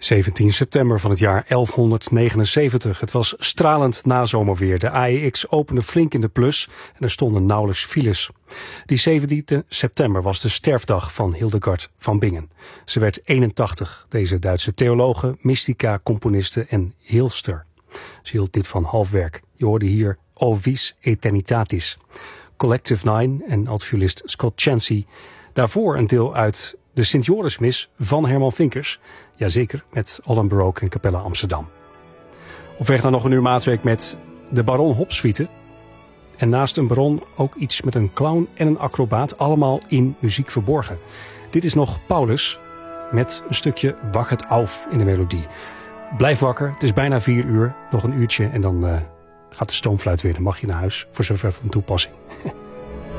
17 september van het jaar 1179. Het was stralend nazomerweer. De AEX opende flink in de plus en er stonden nauwelijks files. Die 17 september was de sterfdag van Hildegard van Bingen. Ze werd 81, deze Duitse theologe, mystica, componiste en heelster. Ze hield dit van halfwerk. Je hoorde hier O Vis Eternitatis. Collective 9 en altviolist Scott Chansey. Daarvoor een deel uit de Sint-Jorismis van Herman Vinkers. Jazeker, met Holland Baroque en Capella Amsterdam. Op weg naar nog een uur maatwerk met de Baron Hop Suite. En naast een baron ook iets met een clown en een acrobaat. Allemaal in muziek verborgen. Dit is nog Paulus met een stukje Wach het auf in de melodie. Blijf wakker, het is bijna 4 uur. Nog een uurtje en dan gaat de stoomfluit weer. Dan mag je naar huis, voor zover van toepassing.